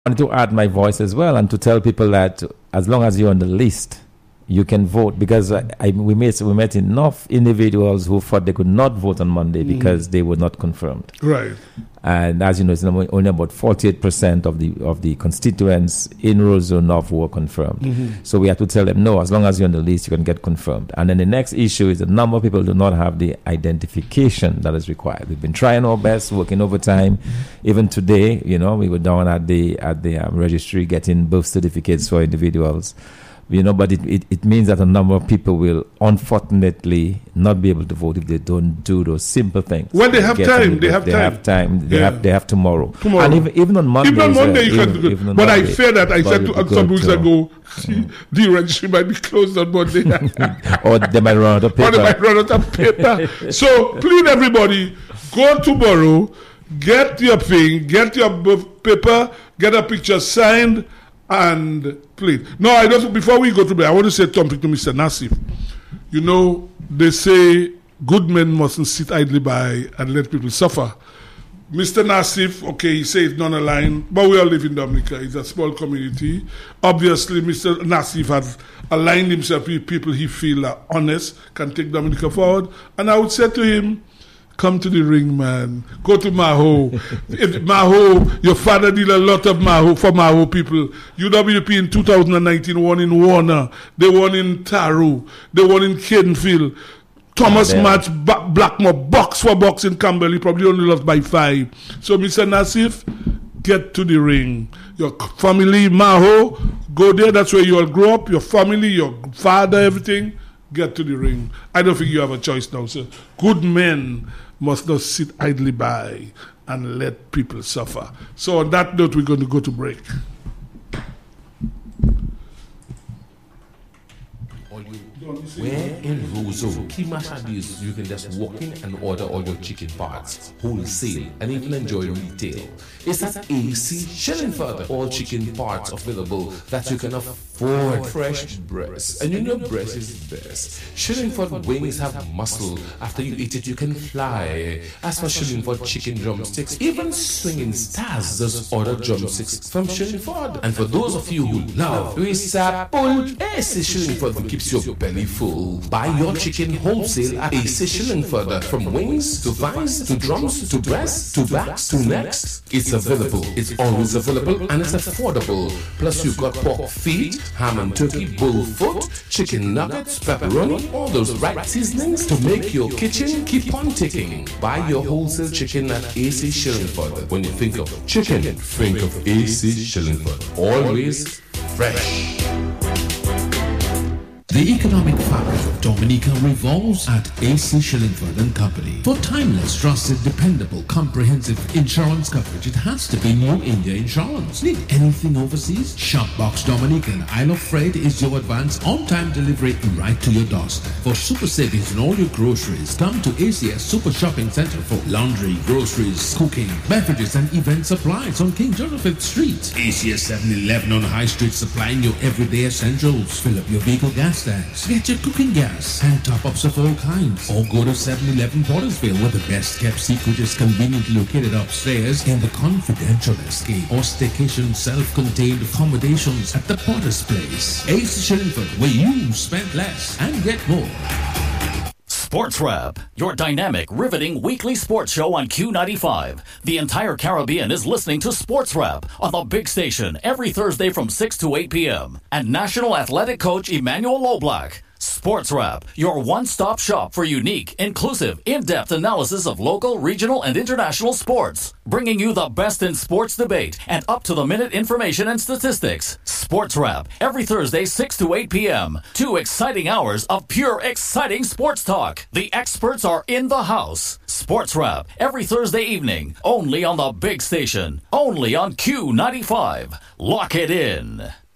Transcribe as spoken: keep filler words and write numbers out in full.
wanted to add my voice as well and to tell people that as long as you're on the list, you can vote, because I, I, we, met, we met enough individuals who thought they could not vote on Monday mm-hmm. because they were not confirmed. Right. And as you know, it's only about forty-eight percent of the of the constituents in Roseau North were confirmed. Mm-hmm. So we have to tell them, no, as long as you're on the list, you can get confirmed. And then the next issue is the number of people do not have the identification that is required. We've been trying our best, working overtime. Mm-hmm. Even today, you know, we were down at the at the um, registry getting birth certificates for individuals. You know, but it, it, it means that a number of people will unfortunately not be able to vote if they don't do those simple things. Well, they have time. They have they time. have time. They yeah. have they have tomorrow. Tomorrow. And even, even on Monday. Even on Monday, you even, can do even it. But Monday, I fear that I said to some weeks to, ago, see, the registry might be closed on Monday. Or they might run out of paper. Or they might run out of paper. So, please, everybody, go tomorrow, get your thing, get your paper, get a picture signed, and please. No, I don't. Before we go to bed, I want to say something to Mister Nassif. You know, they say good men mustn't sit idly by and let people suffer. Mister Nassif, okay, he says non-aligned, but we all live in Dominica. It's a small community. Obviously, Mister Nassif has aligned himself with people he feels are honest, can take Dominica forward. And I would say to him, come to the ring, man. Go to Maho. If Maho, your father did a lot of Maho for Maho people. U W P in two thousand nineteen won in Warner. They won in Taro. They won in Cadenfield. Thomas oh, Match, ba- Blackmore, box for box in Campbell. He probably only lost by five. So, Mister Nassif, get to the ring. Your family, Maho, go there. That's where you all grow up. Your family, your father, everything. Get to the ring. I don't think you have a choice now, sir. Good men must not sit idly by and let people suffer. So on that note, we're going to go to break. Where in Roseau, Kimashadis, you can just walk in and order all your chicken parts, wholesale, and even enjoy retail. It's at A C Shillingford. All chicken parts available that you can afford. Fresh breast, and you know breast is best. Shillingford wings have muscle. After you eat it, you can fly. As for Shillingford chicken drumsticks, even swinging stars does order drumsticks from Shillingford. And for those of you who love Risapul, A C Shillingford keeps your belly full. Buy your chicken wholesale at A C Shillingford. From wings to thighs to drums to breasts to backs to necks, it's available. It's always available and it's affordable. Plus you've got pork feet, ham and turkey, bullfoot, chicken nuggets, pepperoni, all those right seasonings to make your kitchen keep on ticking. Buy your wholesale chicken at A C Shillingford. When you think of chicken, think of A C Shillingford. Always fresh. The economic fabric of Dominica revolves at A C Shillingford and Company. For timeless, trusted, dependable, comprehensive insurance coverage, it has to be New India Insurance. Need anything overseas? Shopbox Dominica and Isle of Freight is your advance on-time delivery right to your doorstep. For super savings on all your groceries, come to A C S Super Shopping Center for laundry, groceries, cooking, beverages, and event supplies on King George the Fifth Street. A C S seven eleven on High Street, supplying your everyday essentials. Fill up your vehicle gas tanks, get your cooking gas, and top-ups of all kinds. Or go to seven eleven Portersville, where the best-kept secret is conveniently located upstairs in the confidential escape or staycation self-contained accommodations at the Porter's Place. A C Shillingford, where you spend less and get more. Sports Wrap, your dynamic, riveting weekly sports show on Q ninety-five. The entire Caribbean is listening to Sports Wrap on the big station every Thursday from six to eight p.m. And National Athletic Coach Emmanuel Loblack. Sports Wrap, your one-stop shop for unique, inclusive, in-depth analysis of local, regional, and international sports. Bringing you the best in sports debate and up-to-the-minute information and statistics. Sports Wrap, every Thursday, six to eight p.m. Two exciting hours of pure, exciting sports talk. The experts are in the house. Sports Wrap, every Thursday evening, only on the big station. Only on Q ninety-five. Lock it in.